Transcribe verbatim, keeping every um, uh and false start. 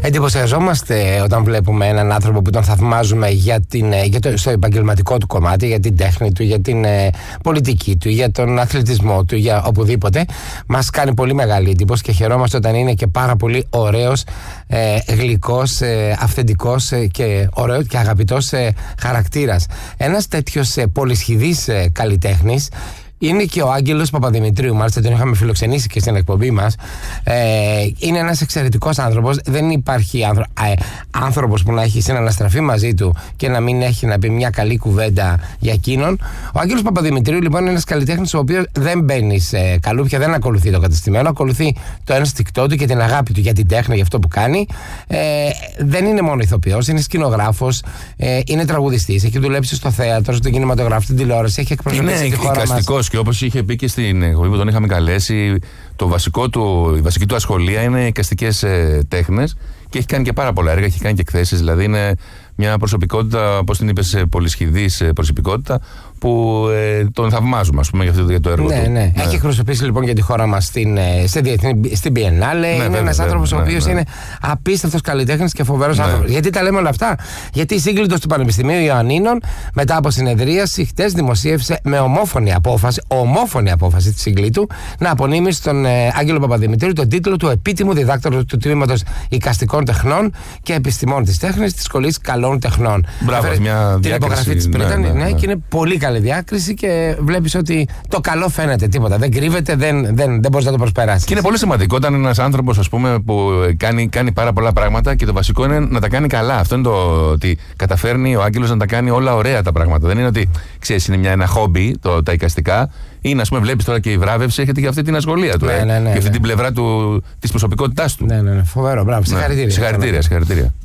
εντυπωσιαζόμαστε όταν βλέπουμε έναν άνθρωπο που τον θαυμάζουμε για την, για το, στο επαγγελματικό του κομμάτι, για την τέχνη του, για την ε, πολιτική του, για τον αθλητισμό του, για οπουδήποτε. Μας κάνει πολύ μεγάλη εντύπωση και χαιρόμαστε όταν είναι και πάρα πολύ ωραίος, ε, γλυκός, ε, αυθεντικός ε, και ωραίος και αγαπητός ε, χαρακτήρας. Ένας τέτοιος ε, πολυσχηδής ε, καλλιτέχνης είναι και ο Άγγελος Παπαδημητρίου. Μάλιστα τον είχαμε φιλοξενήσει και στην εκπομπή μας. Ε, είναι ένας εξαιρετικός άνθρωπος. Δεν υπάρχει άνθρω, ε, άνθρωπος που να έχει συναναστραφεί μαζί του και να μην έχει να πει μια καλή κουβέντα για εκείνον. Ο Άγγελος Παπαδημητρίου λοιπόν είναι ένας καλλιτέχνης ο οποίος δεν μπαίνει σε καλούπια, δεν ακολουθεί το κατεστημένο, ακολουθεί το ένστικτό του και την αγάπη του για την τέχνη, για αυτό που κάνει. Ε, δεν είναι μόνο ηθοποιός, είναι σκηνογράφος, ε, είναι τραγουδιστής, έχει δουλέψει στο θέατρο, στον κινηματογράφο, στην τηλεόραση, έχει εκπροσωπήσει τη χώρα μας. Και όπως είχε πει και στην εκπομπή που τον είχαμε καλέσει, το βασικό του, η βασική του ασχολία είναι οι εικαστικές ε, τέχνες και έχει κάνει και πάρα πολλά έργα, έχει κάνει και εκθέσεις. Δηλαδή είναι μια προσωπικότητα, όπως την είπες, πολυσχηδής προσωπικότητα που ε, τον θαυμάζουμε, ας πούμε, για αυτό για το έργο ναι, του. Ναι. Ναι, έχει εκπροσωπήσει λοιπόν για τη χώρα μας στην, στην Biennale. Ναι, είναι βέβαια, ένας άνθρωπος ναι, ο οποίος ναι. είναι απίστευτος καλλιτέχνης και φοβερός ναι. άνθρωπος. Γιατί τα λέμε όλα αυτά? Γιατί η σύγκλιτος του Πανεπιστημίου Ιωαννίνων, μετά από συνεδρίαση, χτες δημοσίευσε με ομόφωνη απόφαση, ομόφωνη απόφαση τη σύγκλιτου, να απονείμει στον ε, Άγγελο Παπαδημητρίου τον τίτλο του επίτιμου διδάκτορα του Τμήματος Εικαστικών Τεχνών και Επιστημών της Τέχνης της Σχολής Καλών Τεχνών. Μπράβο, Έφερε μια την υπογραφή της Πρίτανη, ναι, ναι, ναι, ναι, και είναι πολύ καλή διάκριση και βλέπεις ότι το καλό φαίνεται, τίποτα. Δεν κρύβεται, δεν, δεν, δεν μπορείς να το προσπεράσεις. Και είναι πολύ σημαντικό όταν ένας άνθρωπος, ας πούμε, που κάνει, κάνει πάρα πολλά πράγματα και το βασικό είναι να τα κάνει καλά. Αυτό είναι το ότι καταφέρνει ο Άγγελος να τα κάνει όλα ωραία τα πράγματα. Δεν είναι ότι, ξέρεις, είναι μια, ένα χόμπι, το, τα εικαστικά. Είναι, ας πούμε, βλέπεις τώρα και η βράβευση έχετε και αυτή την ασχολία του. Ναι, ε, ναι, ναι, και αυτή ναι. την πλευρά της προσωπικότητάς του. Ναι, ναι, ναι. Φοβερό, μπράβο. Συγχαρητήρια. Συγχαρητήρια, συγχαρητήρια.